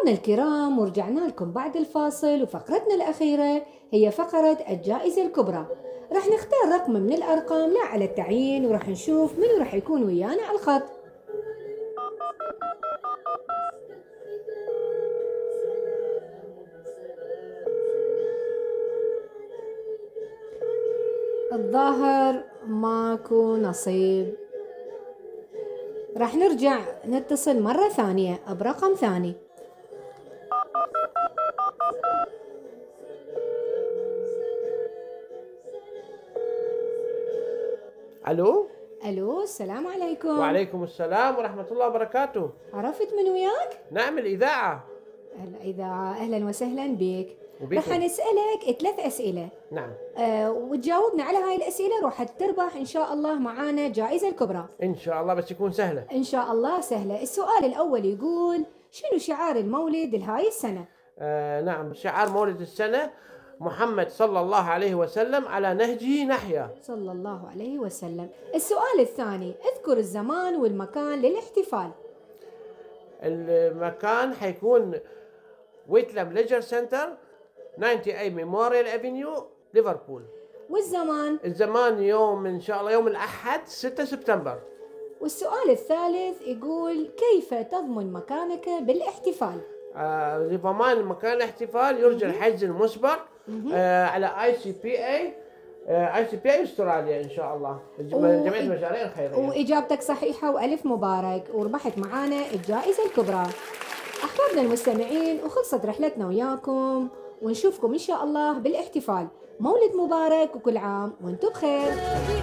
أحبابنا الكرام، ورجعنا لكم بعد الفاصل، وفقرتنا الأخيرة هي فقرة الجائزة الكبرى. راح نختار رقم من الأرقام لا على التعيين، وراح نشوف منو راح يكون ويانا على الخط. الظاهر ماكو نصيب. راح نرجع نتصل مرة ثانية برقم ثاني. الو. ألو، السلام عليكم. وعليكم السلام ورحمة الله وبركاته. عرفت من وياك؟ نعم، الإذاعة. الإذاعة، أهلا وسهلا بك. وبكم. راح نسألك 3 أسئلة. نعم. وتجاوبنا على هاي الأسئلة راح تربح إن شاء الله معانا جائزة الكبرى. إن شاء الله، بس يكون سهلة. إن شاء الله سهلة. السؤال الأول يقول: شنو شعار المولد لهاي السنة؟ نعم، شعار مولد السنة: محمد صلى الله عليه وسلم على نهجه نحيا. صلى الله عليه وسلم. السؤال الثاني: اذكر الزمان والمكان للاحتفال. المكان حيكون ويتلم ليجر سنتر 98 ميموريال افنيو، ليفربول. والزمان؟ الزمان يوم إن شاء الله يوم الأحد 6 سبتمبر. والسؤال الثالث يقول: كيف تضمن مكانك بالاحتفال؟ لضمان مكان الاحتفال يرجى الحجز المسبق على ICPA استراليا إن شاء الله، جمعية المشاريع الخيرية. وإجابتك صحيحة وألف مبارك، وربحت معانا الجائزة الكبرى. أحبابنا المستمعين، وخلصت رحلتنا وياكم، ونشوفكم إن شاء الله بالاحتفال. مولد مبارك، وكل عام وانتم بخير.